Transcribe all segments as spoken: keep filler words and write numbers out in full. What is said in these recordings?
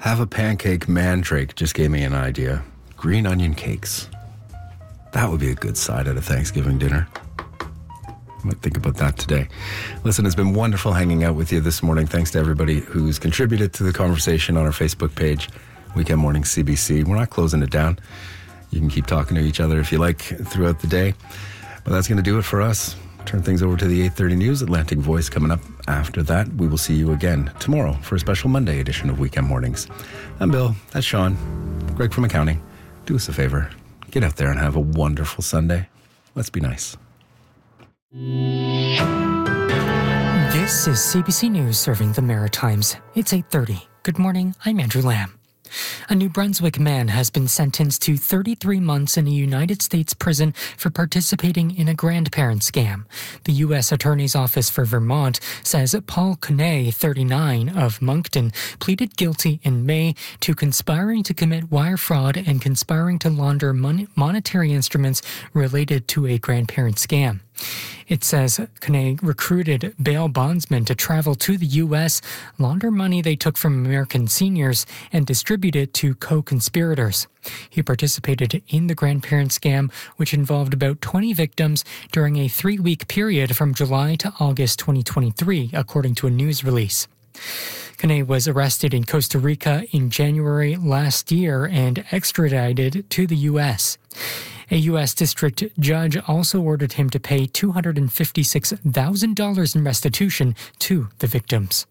Have a pancake mandrake just gave me an idea. Green onion cakes. That would be a good side at a Thanksgiving dinner. I might think about that today. Listen, it's been wonderful hanging out with you this morning. Thanks to everybody who's contributed to the conversation on our Facebook page, Weekend Morning C B C. We're not closing it down. You can keep talking to each other if you like throughout the day. But that's going to do it for us. Turn things over to the eight thirty News. Atlantic Voice coming up after that. We will see you again tomorrow for a special Monday edition of Weekend Mornings. I'm Bill. That's Sean. Greg from accounting. Do us a favor. Get out there and have a wonderful Sunday. Let's be nice. This is C B C News serving the Maritimes. It's eight thirty. Good morning. I'm Andrew Lamb. A New Brunswick man has been sentenced to thirty-three months in a United States prison for participating in a grandparent scam. The U S Attorney's Office for Vermont says Paul Coney, thirty-nine, of Moncton, pleaded guilty in May to conspiring to commit wire fraud and conspiring to launder mon- monetary instruments related to a grandparent scam. It says Coney recruited bail bondsmen to travel to the U S, launder money they took from American seniors, and distribute it to co-conspirators. He participated in the grandparent scam, which involved about twenty victims during a three-week period from July to August twenty twenty-three, according to a news release. Coney was arrested in Costa Rica in January last year and extradited to the U S. A U S district judge also ordered him to pay two hundred fifty-six thousand dollars in restitution to the victims.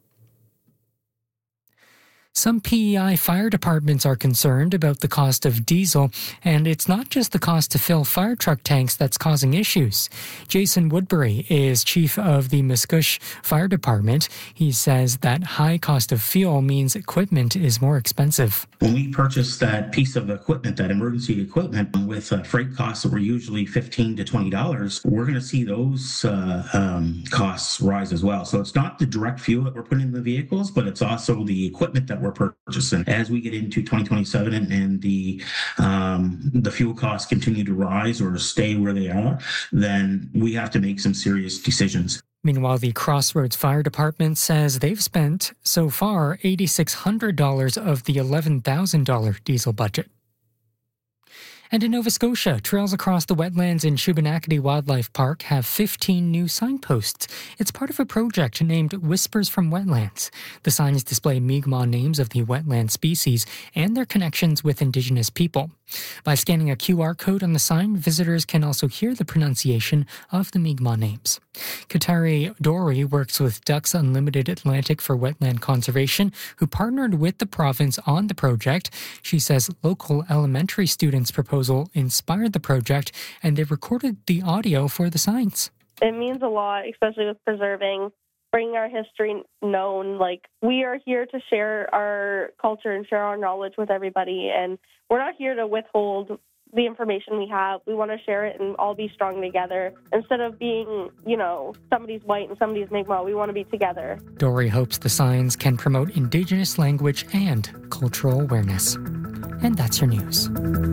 Some P E I fire departments are concerned about the cost of diesel, and it's not just the cost to fill fire truck tanks that's causing issues. Jason Woodbury is chief of the Musqueam Fire Department. He says that high cost of fuel means equipment is more expensive. When we purchase that piece of equipment, that emergency equipment, with uh, freight costs that were usually fifteen to twenty dollars, we're going to see those uh, um, costs rise as well. So it's not the direct fuel that we're putting in the vehicles, but it's also the equipment that we're purchasing. As we get into twenty twenty-seven and, and the um, the fuel costs continue to rise or stay where they are, then we have to make some serious decisions. Meanwhile, the Crossroads Fire Department says they've spent, so far, eight thousand six hundred dollars of the eleven thousand dollars diesel budget. And in Nova Scotia, trails across the wetlands in Shubenacadie Wildlife Park have fifteen new signposts. It's part of a project named Whispers from Wetlands. The signs display Mi'kmaq names of the wetland species and their connections with Indigenous people. By scanning a Q R code on the sign, visitors can also hear the pronunciation of the Mi'kmaq names. Katari Dory works with Ducks Unlimited Atlantic for Wetland Conservation, who partnered with the province on the project. She says local elementary students' proposal inspired the project, and they recorded the audio for the signs. It means a lot, especially with preserving, bringing our history known. Like, we are here to share our culture and share our knowledge with everybody, and we're not here to withhold the information we have. We want to share it and all be strong together. Instead of being, you know, somebody's white and somebody's Mi'kmaq, we want to be together. Dory hopes the signs can promote Indigenous language and cultural awareness. And that's your news.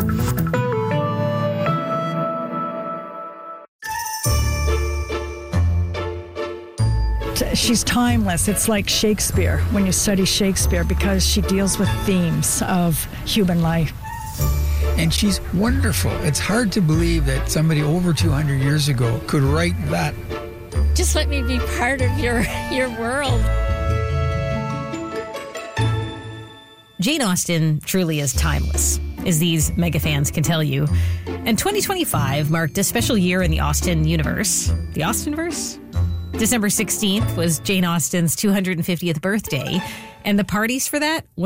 She's timeless. It's like Shakespeare when you study Shakespeare, because she deals with themes of human life. And she's wonderful. It's hard to believe that somebody over two hundred years ago could write that. Just let me be part of your, your world. Jane Austen truly is timeless, as these mega fans can tell you. And twenty twenty-five marked a special year in the Austen universe. The Austenverse? December sixteenth was Jane Austen's two hundred fiftieth birthday, and the parties for that